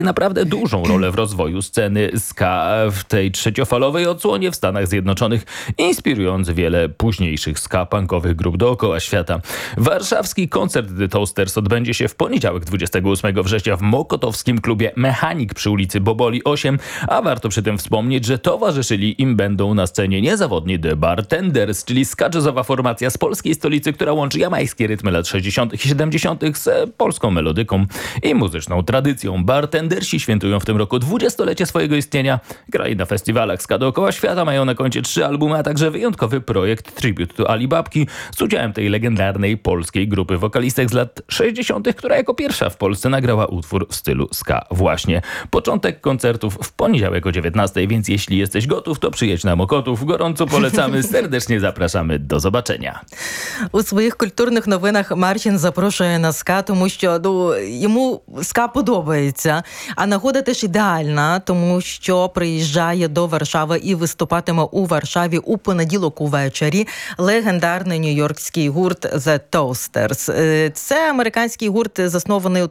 naprawdę dużą rolę w rozwoju sceny ska w tej trzeciofalowej odsłonie w Stanach Zjednoczonych, inspirując wiele późniejszych ska-punkowych grup dookoła świata. Warszawski koncert The Toasters odbędzie się w poniedziałek 28 września w mokotowskim klubie Mechanik przy ulicy Boboli 8, a warto przy tym wspomnieć, że towarzyszyli im będą na scenie niezawodni The Bartenders, czyli ska jazzowa formacja z polskiej stolicy, która łączy jamańskie rytmy lat 60. i 70. z polską melodyką i muzyczną tradycją. Bartendersi świętują w tym roku 20-lecie swojego istnienia. Grali na festiwalach ska dookoła świata, mają na koncie 3 albumy, a także wyjątkowy projekt Tribute to Ali Babki z udziałem tej legendarnej polskiej grupy wokalistek z lat 60., która jako pierwsza w Polsce nagrała utwór w stylu ska właśnie. Początek koncertów w poniedziałek o 19, więc jeśli jesteś gotów, to przyjedź na Mokotów. Gorąco polecamy, serdecznie zapraszamy. Do zobaczenia. У своїх культурних новинах Марчин запрошує на ска, тому що йому ска подобається. А нагода теж ідеальна, тому що приїжджає до Варшави і виступатиме у Варшаві у понеділок увечері легендарний нью-йоркський гурт The Toasters. Це американський гурт, заснований у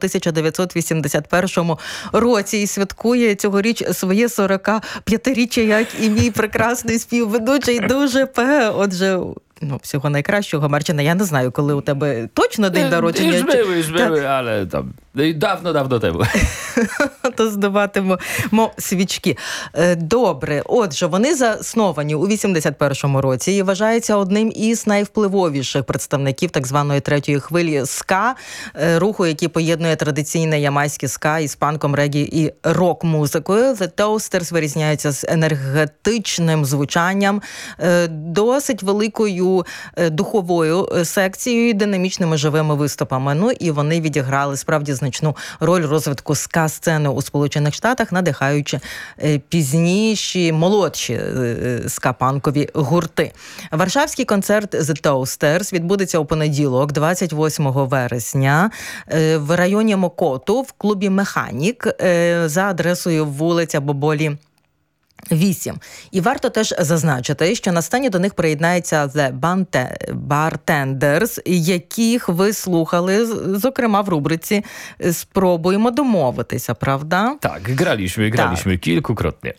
1981 році і святкує цьогоріч своє 45-річчя, як і мій прекрасний співведучий дуже П. Отже, всього найкращого, Марчина. Я не знаю, коли у тебе точно день народження. Już były, ale tam dawno temu. То здаватимемо свічки. Добре. Отже, вони засновані у 81-му році і вважаються одним із найвпливовіших представників так званої третьої хвилі ска, руху, який поєднує традиційне ямайське ска із панком, регі і рок-музикою. The Toasters вирізняються з енергетичним звучанням, досить великою духовою секцією і динамічними живими виступами. Ну і вони відіграли справді значну роль розвитку ска-сцени у Сполучених Штатах, надихаючи пізніші, молодші ска-панкові гурти. Варшавський концерт The Toasters відбудеться у понеділок, 28 вересня, в районі Мокоту, в клубі «Механік» за адресою вулиця Боболі 8. І варто теж зазначити, що на сцені до них приєднається The Bartenders, яких ви слухали, зокрема в рубриці «Спробуємо домовитися», правда? Tak, graliśmy kilkukrotnie.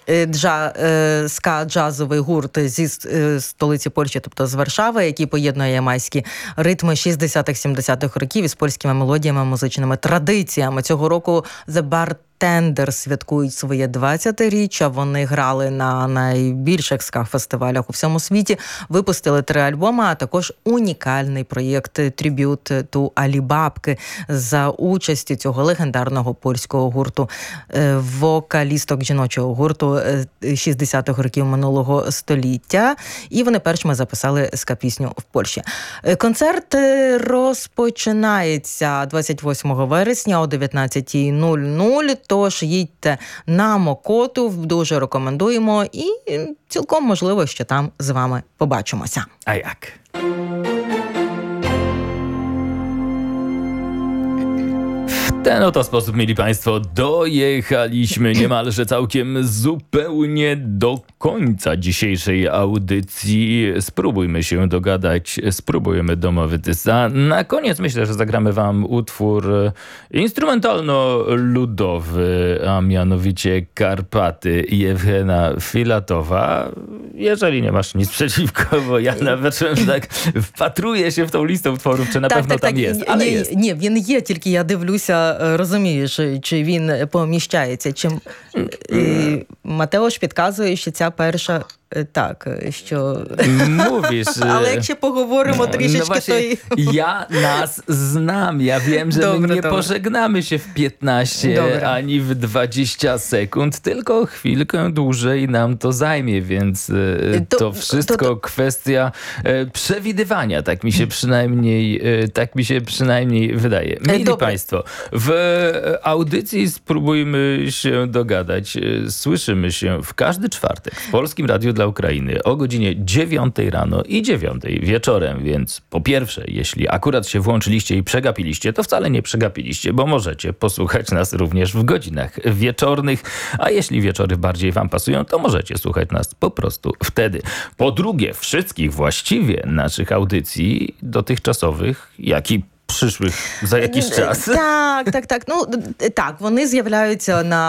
Ска-джазовий гурт зі столиці Польщі, тобто з Варшави, який поєднує ямайські ритми 60-70-х років із польськими мелодіями, музичними традиціями. Цього року The Bartenders святкують своє 20-річчя. Вони грали на найбільших ска-фестивалях у всьому світі, випустили 3 альбоми, а також унікальний проєкт Tribute to Ali Babki за участі цього легендарного польського гурту, вокалісток жіночого гурту 60-х років минулого століття. І вони першими записали ска-пісню в Польщі. Концерт розпочинається 28 вересня о 19:00, тож їдьте на Мокоту, дуже рекомендуємо і цілком можливо, що там з вами побачимося. A jak? W ten oto sposób, mieli Państwo, dojechaliśmy niemalże całkiem zupełnie do końca dzisiejszej audycji. Spróbujmy się dogadać, spróbujemy domowitися. Na koniec myślę, że zagramy Wam utwór instrumentalno-ludowy, a mianowicie Karpaty Jewgena Filatowa. Jeżeli nie masz nic przeciwko, bo я nawet tak wpatruję się w tą listę utworów, czy na pewno tam jest, ale jest. Ні, він є, тільки я дивлюся, розумієш, чи він поміщається. Матеош підказує, що ця перша так, що... Mówisz... Ale jak się poговоримо трішечки, właśnie, to... Ja nas znam. Ja wiem, że my nie pożegnamy się w 15 ani w 20 sekund, tylko chwilkę dłużej nam to zajmie, więc to wszystko kwestia przewidywania. Tak mi się przynajmniej wydaje. Mili Państwo, w audycji spróbujmy się dogadać. Słyszymy się w każdy czwartek w Polskim Radiu dla Ukrainy o godzinie 9 rano i 9 wieczorem, więc po pierwsze, jeśli akurat się włączyliście i przegapiliście, to wcale nie przegapiliście, bo możecie posłuchać nas również w godzinach wieczornych, a jeśli wieczory bardziej Wam pasują, to możecie słuchać nas po prostu wtedy. Po drugie, wszystkich właściwie naszych audycji dotychczasowych, jak i przyszłych za jakiś час. Так. Вони з'являються на